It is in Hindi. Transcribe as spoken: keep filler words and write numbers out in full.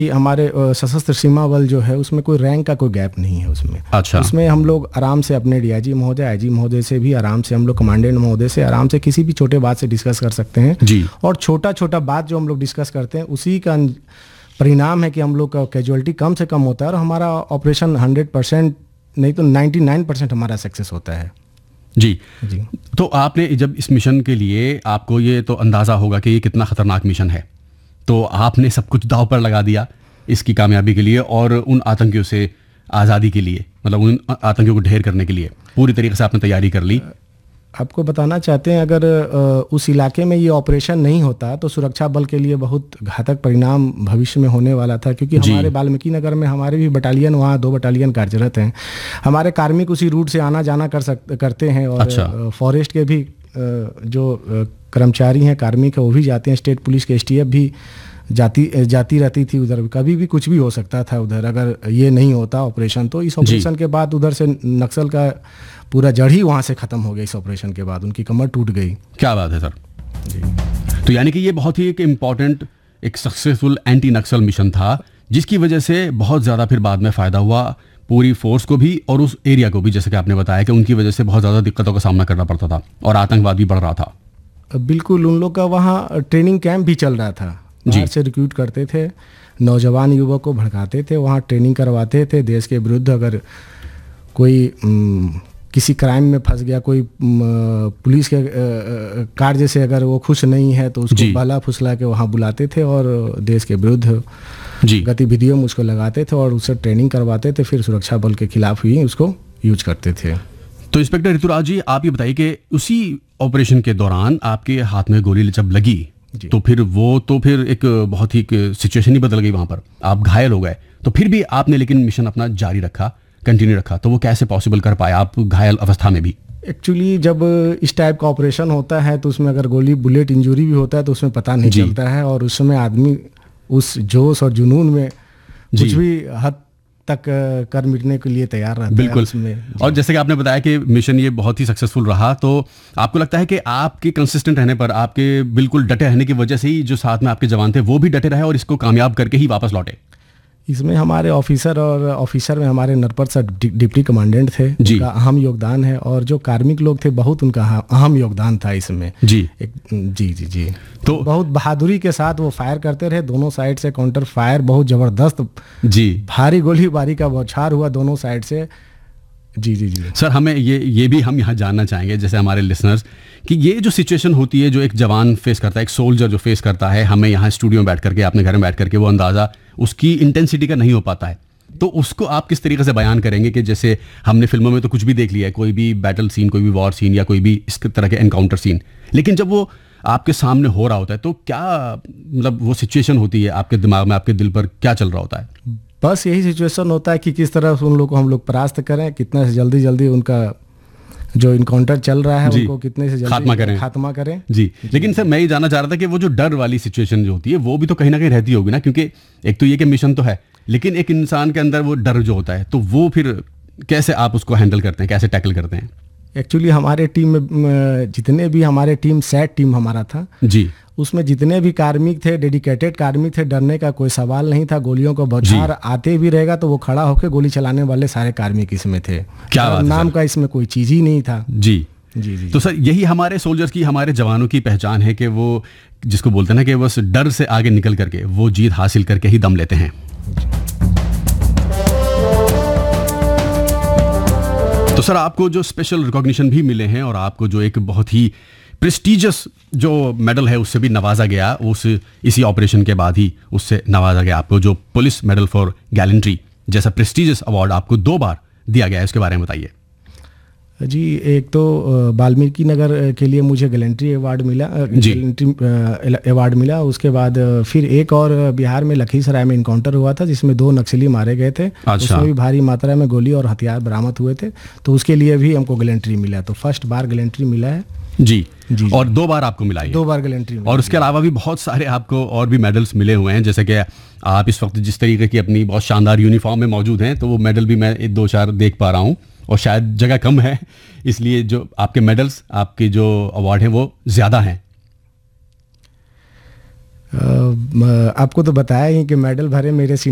कि हमारे अ, सशस्त्र सीमा बल जो है उसमें कोई रैंक का कोई गैप नहीं है उसमें। अच्छा। उसमें हम लोग आराम से अपने डीआईजी महोदय, आईजी महोदय से भी आराम से, हम लोग कमांडेंट महोदय से आराम से किसी भी छोटे बात से डिस्कस कर सकते हैं जी। और छोटा छोटा बात जो हम लोग डिस्कस करते हैं उसी का परिणाम है कि हम लोग का कैजुअलिटी कम से कम होता है और हमारा ऑपरेशन हंड्रेड परसेंट नहीं तो नाइन्टी नाइन परसेंट हमारा सक्सेस होता है। जी जी। तो आपने जब इस मिशन के लिए, आपको ये तो अंदाज़ा होगा कि ये कितना ख़तरनाक मिशन है, तो आपने सब कुछ दांव पर लगा दिया इसकी कामयाबी के लिए और उन आतंकियों से आज़ादी के लिए, मतलब उन आतंकियों को ढेर करने के लिए पूरी तरीके से आपने तैयारी कर ली। आपको बताना चाहते हैं, अगर अ, उस इलाके में ये ऑपरेशन नहीं होता तो सुरक्षा बल के लिए बहुत घातक परिणाम भविष्य में होने वाला था, क्योंकि हमारे वाल्मीकि नगर में हमारे भी बटालियन, वहाँ दो बटालियन कार्यरत हैं। हमारे कार्मिक उसी रूट से आना जाना कर सक करते हैं और अच्छा। फॉरेस्ट के भी अ, जो अ, कर्मचारी हैं, कार्मिक है, वो भी जाते हैं। स्टेट पुलिस के एसटीएफ भी जाती जाती रहती थी उधर। कभी भी कुछ भी हो सकता था उधर अगर ये नहीं होता ऑपरेशन। तो इस ऑपरेशन के बाद उधर से नक्सल का पूरा जड़ ही वहाँ से ख़त्म हो गया। इस ऑपरेशन के बाद उनकी कमर टूट गई। क्या बात है सर। जी। तो यानी कि ये बहुत ही एक इम्पॉर्टेंट, एक सक्सेसफुल एंटी नक्सल मिशन था, जिसकी वजह से बहुत ज़्यादा फिर बाद में फ़ायदा हुआ पूरी फोर्स को भी और उस एरिया को भी, जैसे कि आपने बताया कि उनकी वजह से बहुत ज़्यादा दिक्कतों का सामना करना पड़ता था और आतंकवाद भी बढ़ रहा था। बिल्कुल, उन लोग का वहाँ ट्रेनिंग कैंप भी चल रहा था। बाहर से रिक्रूट करते थे, नौजवान युवक को भड़काते थे, वहाँ ट्रेनिंग करवाते थे। देश के विरुद्ध अगर कोई म, किसी क्राइम में फंस गया, कोई पुलिस के कार्य से अगर वो खुश नहीं है तो उसको बहला फुसला के वहाँ बुलाते थे और देश के विरुद्ध गतिविधियों में उसको लगाते थे और उससे ट्रेनिंग करवाते थे। फिर सुरक्षा बल के खिलाफ ही उसको यूज करते थे। तो इंस्पेक्टर ऋतुराज जी, आप ये बताइए कि उसी ऑपरेशन के दौरान आपके हाथ में गोली जब लगी तो फिर वो तो फिर एक बहुत ही सिचुएशन ही बदल गई, वहाँ पर आप घायल हो गए, तो फिर भी आपने लेकिन मिशन अपना जारी रखा, कंटिन्यू रखा, तो वो कैसे पॉसिबल कर पाया आप घायल अवस्था में भी? एक्चुअली जब इस टाइप का ऑपरेशन होता है तो उसमें अगर गोली बुलेट इंजरी भी होता है तो उसमें पता नहीं चलता है और उस समय आदमी उस जोश और जुनून में कुछ भी हद तक कर मिटने के लिए तैयार रहता है। बिल्कुल। और जैसे कि आपने बताया कि मिशन ये बहुत ही सक्सेसफुल रहा, तो आपको लगता है कि आपके कंसिस्टेंट रहने पर, आपके बिल्कुल डटे रहने की वजह से ही जो साथ में आपके जवान थे वो भी डटे रहे और इसको कामयाब करके ही वापस लौटे? इसमें हमारे ऑफिसर और ऑफिसर में हमारे नरपत सर डिप्टी कमांडेंट थे, उनका अहम योगदान है और जो कार्मिक लोग थे बहुत उनका अहम योगदान था इसमें। जी एक, जी जी जी तो बहुत बहादुरी के साथ वो फायर करते रहे, दोनों साइड से काउंटर फायर बहुत जबरदस्त, जी भारी गोलीबारी का बौछार हुआ दोनों साइड से। जी जी जी सर, हमें ये ये भी हम यहाँ जानना चाहेंगे, जैसे हमारे लिसनर्स, कि ये जो सिचुएशन होती है जो एक जवान फेस करता है, एक सोल्जर जो फेस करता है, हमें यहाँ स्टूडियो में बैठ करके, अपने घर में बैठ करके वो अंदाज़ा उसकी इंटेंसिटी का नहीं हो पाता है, तो उसको आप किस तरीके से बयान करेंगे कि जैसे हमने फिल्मों में तो कुछ भी देख लिया है, कोई भी बैटल सीन, कोई भी वॉर सीन या कोई भी इस तरह के एनकाउंटर सीन, लेकिन जब वो आपके सामने हो रहा होता है तो क्या मतलब वो सिचुएशन होती है आपके दिमाग में, आपके दिल पर क्या चल रहा होता है? बस यही सिचुएशन होता है कि किस तरह उन लोगों को हम लोग परास्त करें, कितना से जल्दी जल्दी उनका जो इनकाउंटर चल रहा है उनको कितने से जल्दी खात्मा करें खात्मा करें जी, जी। लेकिन सर मैं ये जानना चाह रहा था कि वो जो डर वाली सिचुएशन जो होती है वो भी तो कहीं ना कहीं रहती होगी ना, क्योंकि एक तो ये कि मिशन तो है लेकिन एक इंसान के अंदर वो डर जो होता है, तो वो फिर कैसे आप उसको हैंडल करते हैं, कैसे टैकल करते हैं? एक्चुअली हमारे टीम में जितने भी हमारे टीम सेट टीम हमारा था जी, उसमें जितने भी कार्मिक थे, डेडिकेटेड कार्मिक थे, डरने का कोई सवाल नहीं था। गोलियों को बौछार आते भी रहेगा तो वो खड़ा होकर गोली चलाने वाले सारे कार्मिक इसमें थे। क्या बात है, नाम का इसमें कोई चीज ही नहीं था। जी जी जी तो सर यही हमारे सोल्जर्स की, हमारे जवानों की पहचान है कि वो जिसको बोलते हैं ना कि बस डर से आगे निकल करके वो जीत हासिल करके ही दम लेते हैं। तो सर आपको जो स्पेशल रिकॉग्निशन भी मिले हैं और आपको जो एक बहुत ही प्रेस्टिजियस जो मेडल है उससे भी नवाजा गया, उस इसी ऑपरेशन के बाद ही उससे नवाजा गया आपको, जो पुलिस मेडल फॉर गैलेंट्री जैसा प्रेस्टिजियस अवार्ड आपको दो बार दिया गया है, उसके बारे में बताइए। जी, एक तो वाल्मीकि नगर के लिए मुझे गैलेंट्री अवार्ड मिला, गैलेंट्री अवार्ड मिला। उसके बाद फिर एक और बिहार में लखीसराय में इनकाउंटर हुआ था जिसमें दो नक्सली मारे गए थे। अच्छा। उसमें भी भारी मात्रा में गोली और हथियार बरामद हुए थे, तो उसके लिए भी हमको गैलेंट्री मिला। तो फर्स्ट बार गैलेंट्री मिला है जी जी और दो बार आपको मिला है, दो बार गैलेंट्री। और उसके अलावा भी बहुत सारे आपको और भी मेडल्स मिले हुए हैं, जैसे कि आप इस वक्त जिस तरीके की अपनी बहुत शानदार यूनिफॉर्म में मौजूद हैं, तो वो मेडल भी मैं एक दो चार देख पा रहा हूँ और शायद जगह कम है इसलिए जो आपके मेडल्स, आपके जो अवार्ड हैं वो ज़्यादा हैं। अ, म- आपको तो बताया ही कि मेडल भरे मेरे